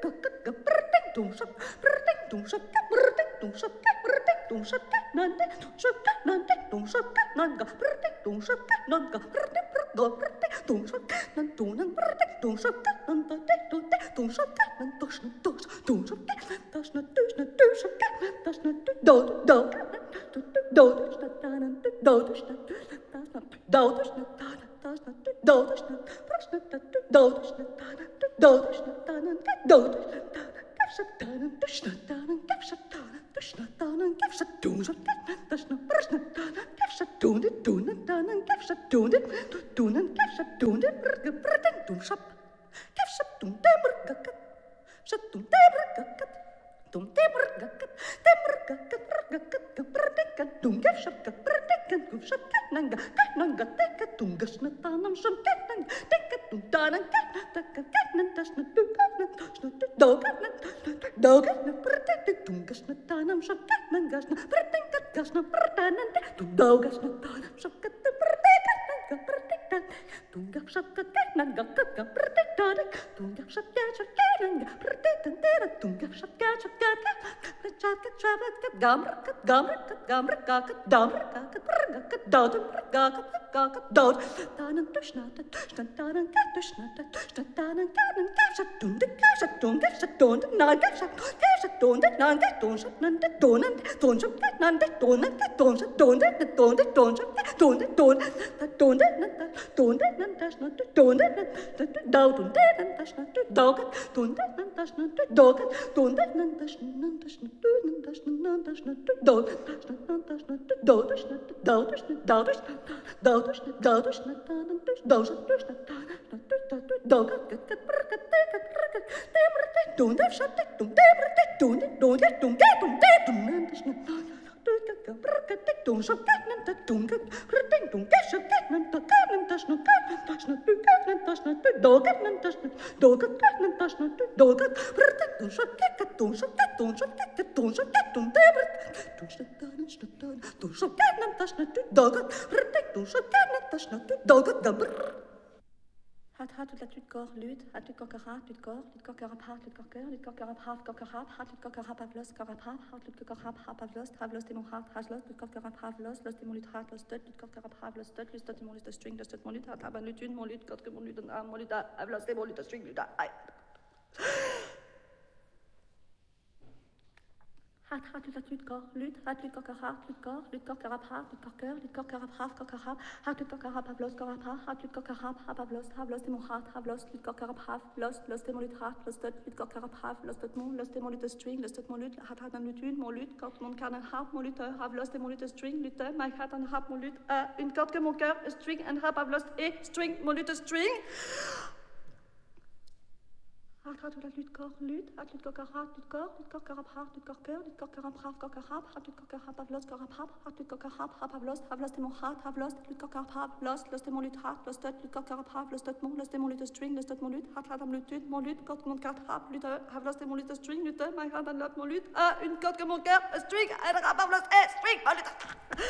Hat la tut cor lut, hat tut cocara, tut cor, tut cocara part, tut cocker, tut cocara half cocara, hat tut cocara pavlos, cocara hat tut cocara pavlos, havlos demon hat, haslos, tut cocara pavlos, los demolit hat, los tut cocara pavlos, tut los tut demolit string, los tut molit hat, aber lutun molit, got que molit an molit, havlos demolit string, luta. Hat la tut cor lut, hat tut cocara, tut cor, tut cocara part, tut cocker, tut cocara half cocara, hat tut cocara pavlos, cocara, hat tut cocara pavlos, havlos demon hat, havlos, tut cocara pavlos, los demolit hat, los tut cocara pavlos, los tut mon, los demolit string, los tut molit, hat an lutun molit, got mon can half molit, havlos demolit string, luta, my hat an half molit, une corde que mon cœur, string and half pavlos et string, molit string. Hat la lut cor lut, hat lut cocara, tut cor, tut cocara part, tut cocker, tut cocara half cocara, hat tut cocara pavlos, cocara pap, hat tut cocara pavlos, havlos demon hat, havlos, tut cocara pavlos, los demon lut hat, los tut cocara pavlos, tut mon, los demon lut string, los tut mon lut, hat am lutut, mon lut, got mon cat hap, lut, havlos demon lut string, lut, my hat an lot mon lut, une corde que mon cœur, string, and pavlos, string, mon lut.